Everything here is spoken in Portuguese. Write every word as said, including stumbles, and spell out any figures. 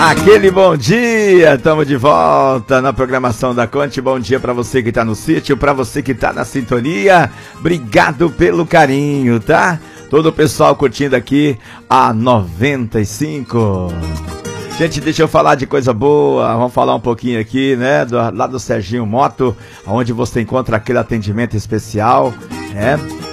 Aquele bom dia, estamos de volta na programação da Conte. Bom dia para você que está no sítio, para você que está na sintonia. Obrigado pelo carinho, tá? Todo o pessoal curtindo aqui a noventa e cinco. Gente, deixa eu falar de coisa boa. Vamos falar um pouquinho aqui, né? Do, lá do Serginho Moto, onde você encontra aquele atendimento especial, né?